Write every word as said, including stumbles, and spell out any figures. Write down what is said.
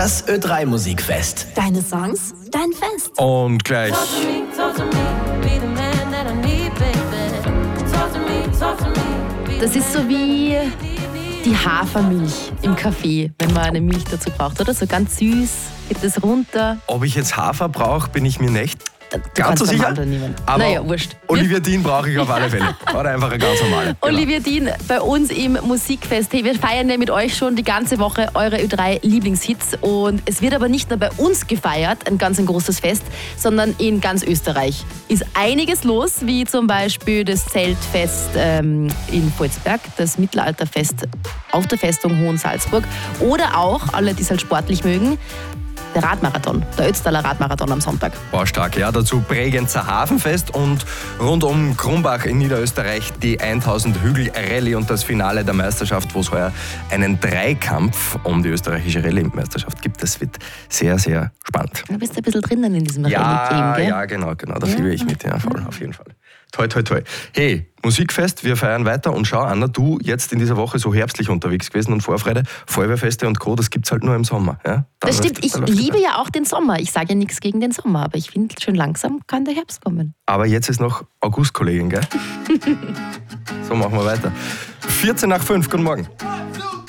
Das Ö drei Musikfest. Deine Songs, dein Fest. Und gleich Das ist so wie die Hafermilch im Kaffee, wenn man eine Milch dazu braucht, oder? So ganz süß, geht das runter. Ob ich jetzt Hafer brauche, bin ich mir nicht Du ganz so sicher. Aber naja, wurscht. Olivia Dean brauche ich auf alle Fälle. Oder einfach eine ganz normale. Genau. Olivia Dean bei uns im Musikfest. Hey, wir feiern ja mit euch schon die ganze Woche eure Ö drei Lieblingshits. Und es wird aber nicht nur bei uns gefeiert, ein ganz ein großes Fest, sondern in ganz Österreich ist einiges los, wie zum Beispiel das Zeltfest ähm, in Volzberg, das Mittelalterfest auf der Festung Hohensalzburg oder auch, alle, die es halt sportlich mögen, der Radmarathon, der Ötztaler Radmarathon am Sonntag. Boah, stark. Ja, dazu Bregenzer Hafenfest und rund um Krumbach in Niederösterreich die tausend Hügel Rallye und das Finale der Meisterschaft, wo es heuer einen Dreikampf um die österreichische Rallye-Meisterschaft gibt. Das wird sehr, sehr spannend. Du bist ein bisschen drinnen in diesem Ja, Rallye-Game, gell? ja, genau, genau. Da Ja. fiebere ich mit, ja, voll, auf jeden Fall. Toi, toi, toi. Hey, Musikfest, wir feiern weiter und schau, Anna, du jetzt in dieser Woche so herbstlich unterwegs gewesen und Vorfreude, Feuerwehrfeste und Co., das gibt's halt nur im Sommer. Ja? Da Das läuft- stimmt, ich da läuft liebe es. ja auch den Sommer. Ich sage ja nichts gegen den Sommer, aber ich finde, schön langsam kann der Herbst kommen. Aber jetzt ist noch August, Kollegin, gell? So, machen wir weiter. vierzehn nach fünf, guten Morgen.